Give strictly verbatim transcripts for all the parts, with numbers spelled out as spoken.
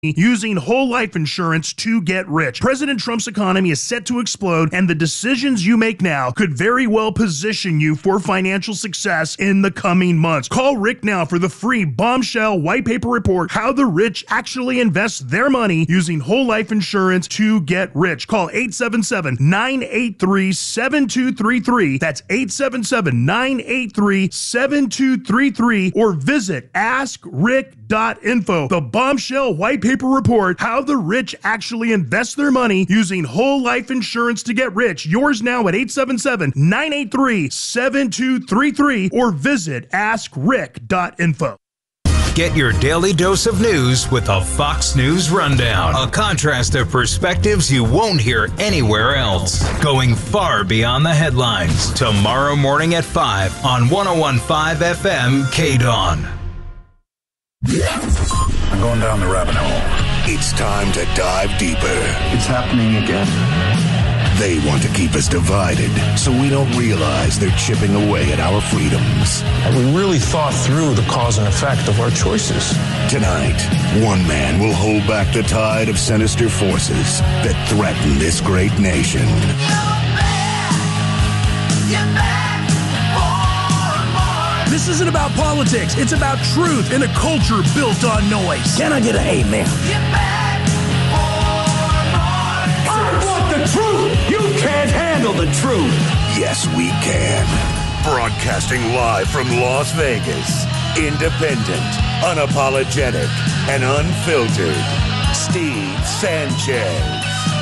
using whole life insurance to get rich. President Trump's economy is set to explode, and the decisions you make now could very well position you for financial success in the coming months. Call Rick now for the free bombshell white paper report, How the Rich Actually Invest Their Money Using Whole Life Insurance to Get Rich. Call eight seven seven, nine eight three, seven two three three. That's eight seven seven, nine eight three, seven two three three, or visit ask rick dot info. The bombshell white paper report, How the Rich Actually Invest Their Money Using Whole Life Insurance to Get Rich. Yours now at eight seven seven, nine eight three, seven two three three, or visit ask rick dot info. Get your daily dose of news with a Fox News Rundown. A contrast of perspectives you won't hear anywhere else. Going far beyond the headlines. Tomorrow morning at five on one oh one point five F M K D O N. I'm going down the rabbit hole. It's time to dive deeper. It's happening again. They want to keep us divided so we don't realize they're chipping away at our freedoms. And we really thought through the cause and effect of our choices. Tonight, one man will hold back the tide of sinister forces that threaten this great nation. This isn't about politics. It's about truth in a culture built on noise. Can I get an amen? I want the truth. You can't handle the truth. Yes, we can. Broadcasting live from Las Vegas. Independent, unapologetic, and unfiltered. Steve Sanchez.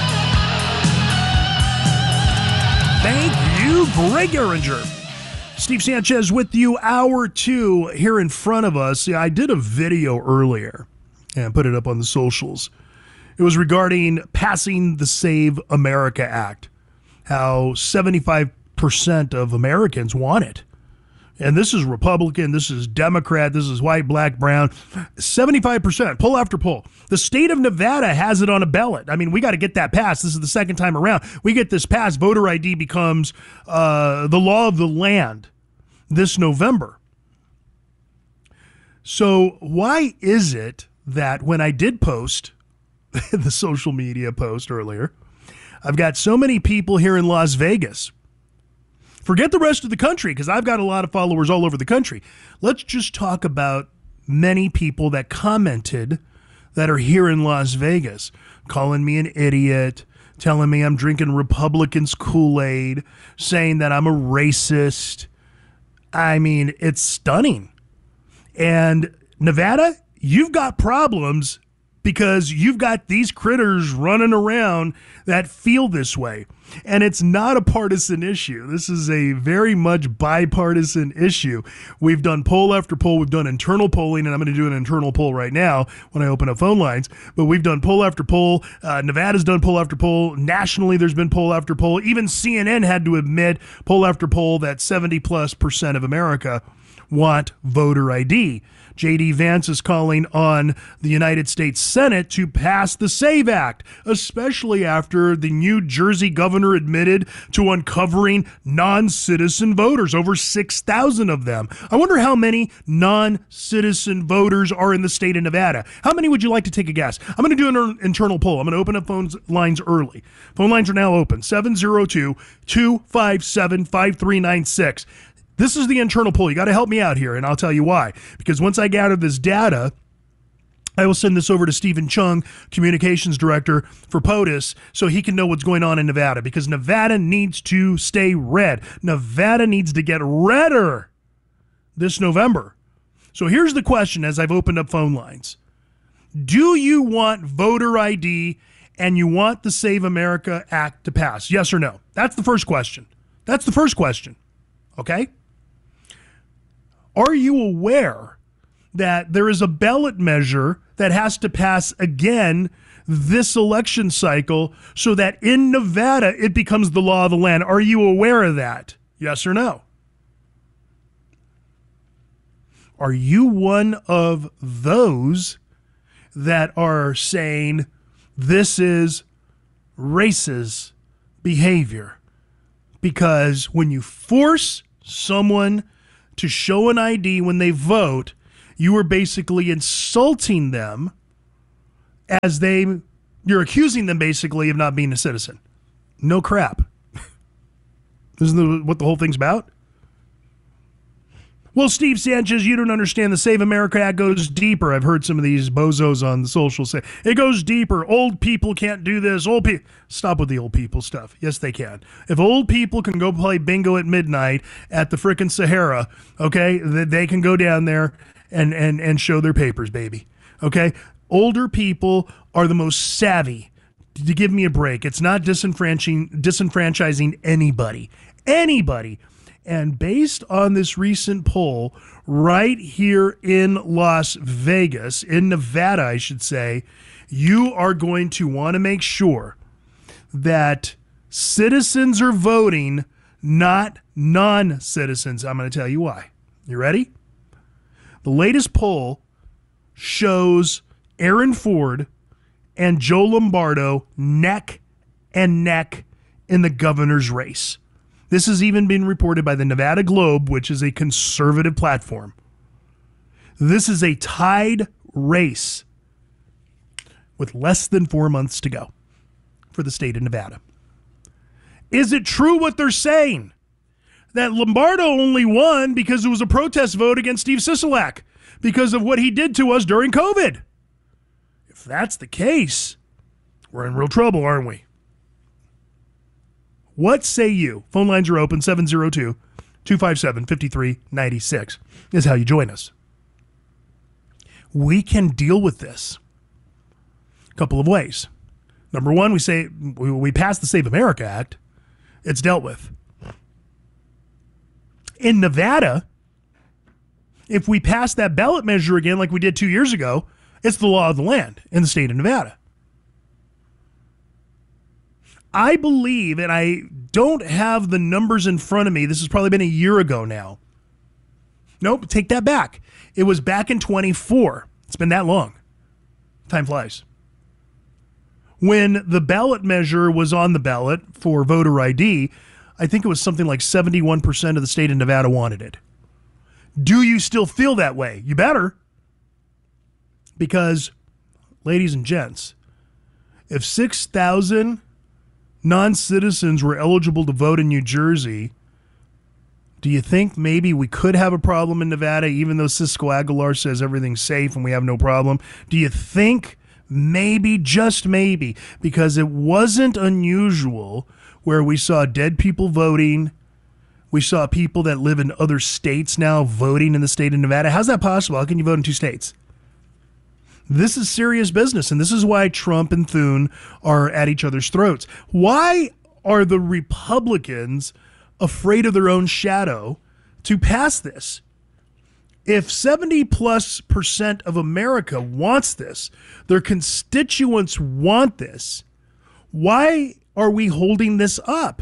Thank you, Greg Erringer. Steve Sanchez with you, hour two here in front of us. See, I did a video earlier and put it up on the socials. It was regarding passing the Save America Act, how seventy-five percent of Americans want it. And this is Republican, this is Democrat, this is white, black, brown. seventy-five percent, poll after poll. The state of Nevada has it on a ballot. I mean, we got to get that passed. This is the second time around. We get this passed, voter I D becomes uh, the law of the land this November. So why is it that when I did post the social media post earlier, I've got so many people here in Las Vegas? Forget the rest of the country, because I've got a lot of followers all over the country. Let's just talk about many people that commented that are here in Las Vegas, calling me an idiot, telling me I'm drinking Republicans' Kool-Aid, saying that I'm a racist. I mean, it's stunning. And Nevada, you've got problems because you've got these critters running around that feel this way. And it's not a partisan issue. This is a very much bipartisan issue. We've done poll after poll. We've done internal polling, and I'm going to do an internal poll right now when I open up phone lines. But we've done poll after poll. Uh, Nevada's done poll after poll. Nationally, there's been poll after poll. Even C N N had to admit poll after poll that seventy plus percent of America want voter I D. J D Vance is calling on the United States Senate to pass the SAVE Act, especially after the New Jersey governor admitted to uncovering non-citizen voters, over six thousand of them. I wonder how many non-citizen voters are in the state of Nevada. How many would you like to take a guess? I'm going to do an internal poll. I'm going to open up phone lines early. Phone lines are now open, seven oh two, two five seven, five three nine six. This is the internal poll. You got to help me out here, and I'll tell you why. Because once I gather this data, I will send this over to Stephen Chung, Communications Director for POTUS, so he can know what's going on in Nevada. Because Nevada needs to stay red. Nevada needs to get redder this November. So here's the question as I've opened up phone lines. Do you want voter I D and you want the Save America Act to pass? Yes or no? That's the first question. That's the first question. Okay? Are you aware that there is a ballot measure that has to pass again this election cycle so that in Nevada it becomes the law of the land? Are you aware of that? Yes or no? Are you one of those that are saying this is racist behavior? Because when you force someone to show an I D when they vote, you are basically insulting them as they, you're accusing them basically of not being a citizen. No crap. Isn't that what the whole thing's about? Well, Steve Sanchez, you don't understand. The Save America Act goes deeper. I've heard some of these bozos on the social say, it goes deeper. Old people can't do this. Old people. Stop with the old people stuff. Yes, they can. If old people can go play bingo at midnight at the frickin' Sahara, okay, they can go down there and, and, and show their papers, baby. Okay? Older people are the most savvy. To give me a break. It's not disenfranchising, disenfranchising anybody. Anybody. And based on this recent poll right here in Las Vegas, in Nevada, I should say, you are going to want to make sure that citizens are voting, not non-citizens. I'm going to tell you why. You ready? The latest poll shows Aaron Ford and Joe Lombardo neck and neck in the governor's race. This has even been reported by the Nevada Globe, which is a conservative platform. This is a tied race with less than four months to go for the state of Nevada. Is it true what they're saying? That Lombardo only won because it was a protest vote against Steve Sisolak because of what he did to us during COVID? If that's the case, we're in real trouble, aren't we? What say you? Phone lines are open, seven oh two, two five seven, five three nine six is how you join us. We can deal with this a couple of ways. Number one, we say we, we passed the Save America Act. It's dealt with. In Nevada, if we pass that ballot measure again like we did two years ago, it's the law of the land in the state of Nevada. I believe, and I don't have the numbers in front of me, this has probably been a year ago now. Nope, take that back. It was back in twenty-four. It's been that long. Time flies. When the ballot measure was on the ballot for voter I D, I think it was something like seventy-one percent of the state of Nevada wanted it. Do you still feel that way? You better. Because, ladies and gents, if six thousand non-citizens were eligible to vote in New Jersey, do you think maybe we could have a problem in Nevada, even though Cisco Aguilar says everything's safe and we have no problem? Do you think maybe, just maybe, because it wasn't unusual where we saw dead people voting, we saw people that live in other states now voting in the state of Nevada? How's that possible? How can you vote in two states? This is serious business, and this is why Trump and Thune are at each other's throats. Why are the Republicans afraid of their own shadow to pass this? If seventy plus percent of America wants this, their constituents want this, why are we holding this up?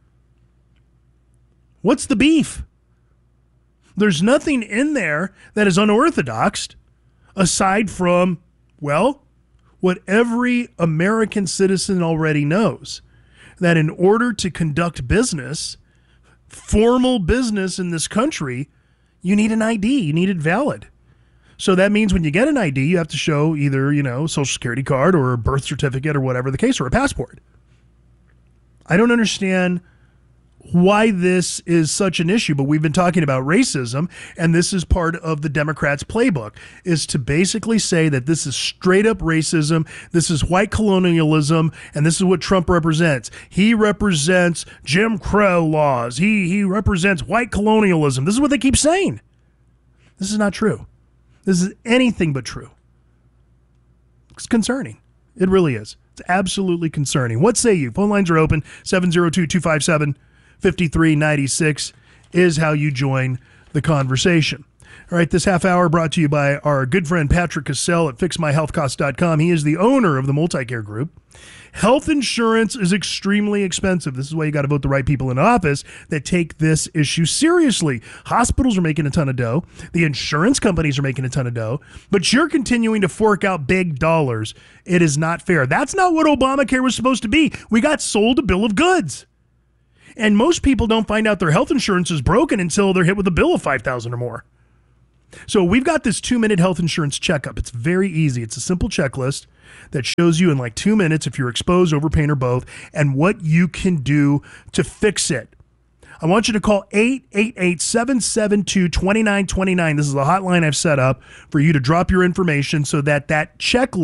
What's the beef? There's nothing in there that is unorthodox. Aside from, well, what every American citizen already knows, that in order to conduct business, formal business in this country, you need an I D. You need it valid. So that means when you get an I D, you have to show either, you know, Social Security card or a birth certificate or whatever the case, or a passport. I don't understand why this is such an issue, but we've been talking about racism, and this is part of the Democrats' playbook, is to basically say that this is straight up racism, this is white colonialism, and this is what Trump represents. He represents Jim Crow laws. He, he represents white colonialism. This is what they keep saying. This is not true. This is anything but true. It's concerning. It really is. It's absolutely concerning. What say you? Phone lines are open, seven oh two, two five seven, five three nine six is how you join the conversation. All right, this half hour brought to you by our good friend Patrick Cassell at fix my health cost dot com. He is the owner of the Multicare Group. Health insurance is extremely expensive. This is why you got to vote the right people in office that take this issue seriously. Hospitals are making a ton of dough. The insurance companies are making a ton of dough. But you're continuing to fork out big dollars. It is not fair. That's not what Obamacare was supposed to be. We got sold a bill of goods. And most people don't find out their health insurance is broken until they're hit with a bill of five thousand dollars or more. So we've got this two-minute health insurance checkup. It's very easy. It's a simple checklist that shows you in like two minutes if you're exposed, overpaint, or both, and what you can do to fix it. I want you to call eight eight eight, seven seven two, two nine two nine. This is the hotline I've set up for you to drop your information so that that checklist